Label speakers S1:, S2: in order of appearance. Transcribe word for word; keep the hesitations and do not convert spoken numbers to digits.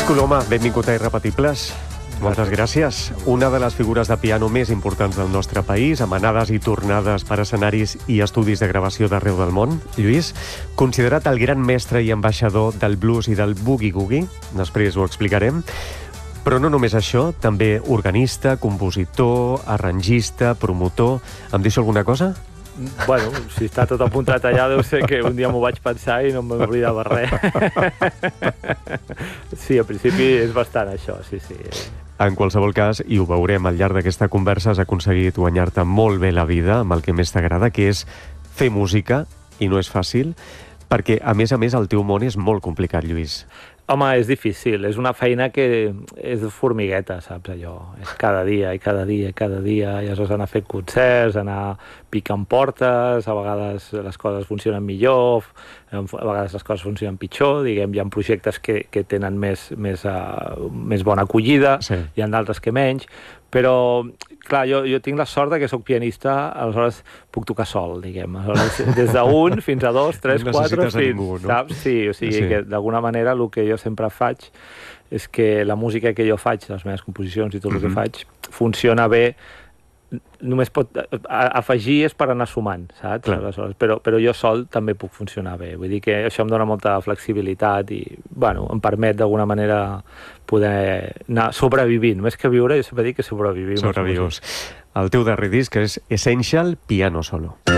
S1: Coloma, benvingut a Irrepetibles. Moltes gràcies. Una de les figures de piano més importants del nostre país, amb anades i tornades per escenaris i estudis de gravació d'arreu del món. Lluís, considerat el gran mestre i ambaixador del blues i del boogie-googie, després ho explicarem, però no només això, també organista, compositor, arrangista, promotor... Em deixo alguna cosa?
S2: Bueno, si està tot apuntat allà, deu ser que un dia m'ho vaig pensar i no m'oblidava res. Sí, al principi és bastant això, sí, sí.
S1: En qualsevol cas, i ho veurem al llarg d'aquesta conversa, has aconseguit guanyar-te molt bé la vida amb el que més t'agrada, que és fer música, i no és fàcil, perquè, a més a més, el teu món és molt complicat, Lluís.
S2: Home, és difícil, és una feina que és de formigueta, saps, allò. És cada dia, i cada dia, i cada dia, i has d'anar fent concerts, anar picant portes, a vegades les coses funcionen millor, a vegades les coses funcionen pitjor, diguem, hi ha projectes que, que tenen més, més, uh, més bona acollida, sí. Hi ha d'altres que menys, però, clar, jo, jo tinc la sort que soc pianista, aleshores puc tocar sol, diguem. Aleshores, des d'un fins a dos, tres, no quatre, fins, ningú, no? Saps? Sí, o sigui, sí. Que d'alguna manera el que jo sempre faig és que la música que jo faig, les meves composicions i tot el mm-hmm. que faig, funciona bé. Només pot afegir és per anar sumant, saps? Aleshores, però, però jo sol també puc funcionar bé. Vull dir que això em dona molta flexibilitat i, bueno, em permet d'alguna manera poder anar sobrevivint. Més que viure, jo sempre dic que sobrevivim.
S1: Sobrevius. El teu darrer disc és Essential Piano Solo.